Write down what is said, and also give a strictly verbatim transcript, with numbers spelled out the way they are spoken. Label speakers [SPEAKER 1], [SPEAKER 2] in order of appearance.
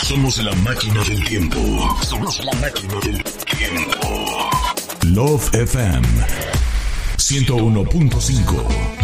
[SPEAKER 1] Somos la máquina del tiempo. Somos la máquina del tiempo. Love F M ciento uno punto cinco.